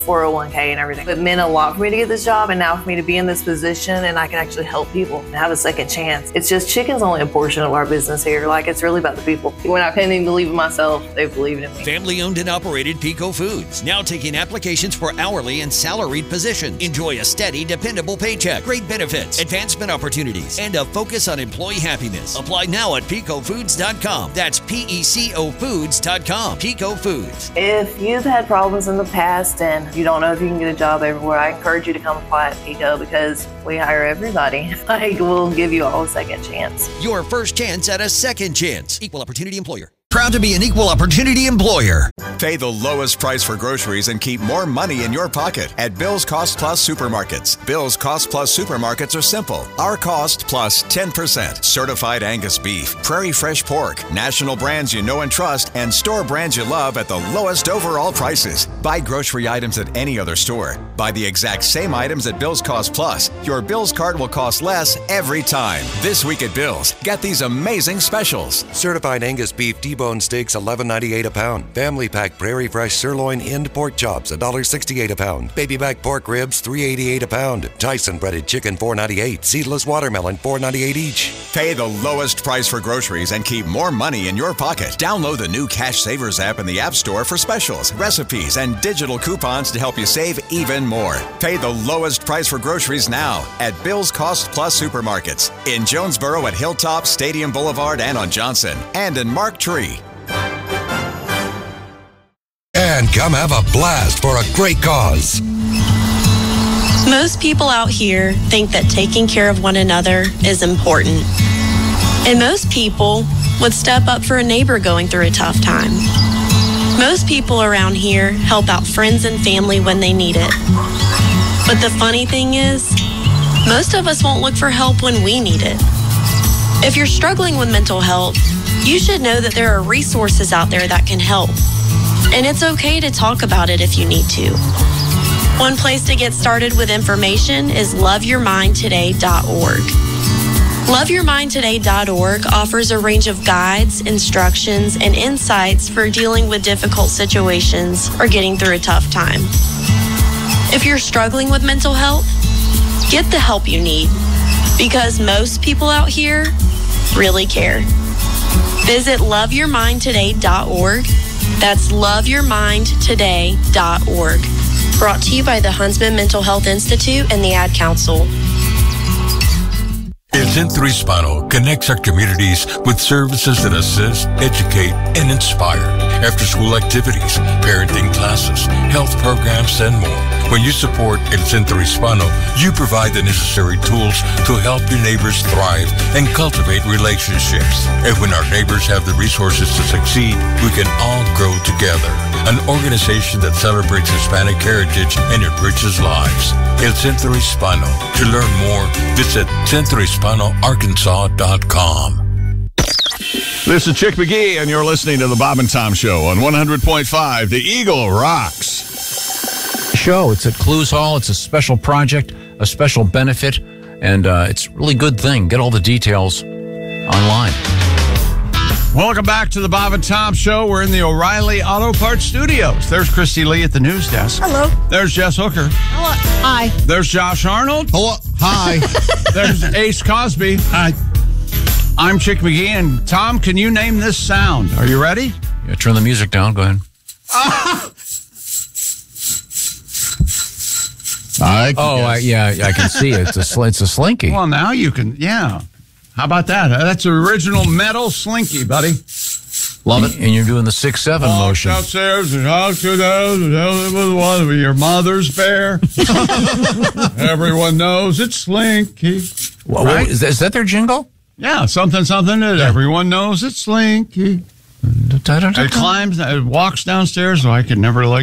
401k and everything. It meant a lot for me to get this job, and now for me to be in this position and I can actually help people and have a second chance. It's just chicken's only a portion of our business here. Like, it's really about the people. When I couldn't even believe in myself, they believed in me. Family owned and operated Pico Foods, now taking applications for hourly and salaried positions. Enjoy a steady, dependable paycheck, great benefits, advancement opportunities, and a focus on employee happiness. Apply now at picofoods.com. That's PECO Foods.com. Pico Foods. If you've had problems in the past and you don't know if you can get a job everywhere, I encourage you to come apply at Pico because we hire everybody. Like, we'll give you all a second chance. Your first chance at a second chance. Equal opportunity employer. Proud to be an equal opportunity employer. Pay the lowest price for groceries and keep more money in your pocket at Bill's Cost Plus Supermarkets. Bill's Cost Plus Supermarkets are simple. Our cost plus 10%. Certified Angus beef, Prairie Fresh pork, national brands you know and trust, and store brands you love at the lowest overall prices. Buy grocery items at any other store. Buy the exact same items at Bill's Cost Plus. Your Bill's card will cost less every time. This week at Bill's, get these amazing specials. Certified Angus beef T-bone steaks $11.98 a pound. Family pack Prairie Fresh sirloin end pork chops $1.68 a pound. Baby back pork ribs $3.88 a pound. Tyson breaded chicken $4.98. Seedless watermelon $4.98 each. Pay the lowest price for groceries and keep more money in your pocket. Download the new Cash Savers app in the App Store for specials, recipes, and digital coupons to help you save even more. Pay the lowest price for groceries now at Bill's Cost Plus Supermarkets in Jonesboro at Hilltop, Stadium Boulevard, and on Johnson, and in Mark Tree. And come have a blast for a great cause. Most people out here think that taking care of one another is important. And most people would step up for a neighbor going through a tough time. Most people around here help out friends and family when they need it. But the funny thing is, most of us won't look for help when we need it. If you're struggling with mental health, you should know that there are resources out there that can help. And it's okay to talk about it if you need to. One place to get started with information is loveyourmindtoday.org. Loveyourmindtoday.org offers a range of guides, instructions, and insights for dealing with difficult situations or getting through a tough time. If you're struggling with mental health, get the help you need, because most people out here really care. Visit loveyourmindtoday.org. That's loveyourmindtoday.org. Brought to you by the Huntsman Mental Health Institute and the Ad Council. El Centro Hispano connects our communities with services that assist, educate, and inspire. After-school activities, parenting classes, health programs, and more. When you support El Centro Hispano, you provide the necessary tools to help your neighbors thrive and cultivate relationships. And when our neighbors have the resources to succeed, we can all grow together. An organization that celebrates Hispanic heritage and enriches lives. El Centro Hispano. To learn more, visit centrohispanoarkansas.com. This is Chick McGee, and you're listening to the Bob and Tom Show on 100.5. The Eagle rocks. Show. It's at Clues Hall. It's a special project, a special benefit, and it's a really good thing. Get all the details online. Welcome back to the Bob and Tom Show. We're in the O'Reilly Auto Parts Studios. There's Christy Lee at the news desk. Hello. There's Jess Hooker. Hello. Hi. There's Josh Arnold. Hello. Hi. There's Ace Cosby. Hi. I'm Chick McGee, and Tom, can you name this sound? Are you ready? Yeah, turn the music down. Go ahead. I can see it. It's a slinky. Well, now you can, yeah. How about that? That's an original metal slinky, buddy. Love it. And you're doing the 6-7 motion. Downstairs and talk to your mother's bear. Everyone knows it's Slinky. Well, right? Is that their jingle? Yeah, something that everyone knows it's Slinky. It climbs, it walks downstairs, so I could never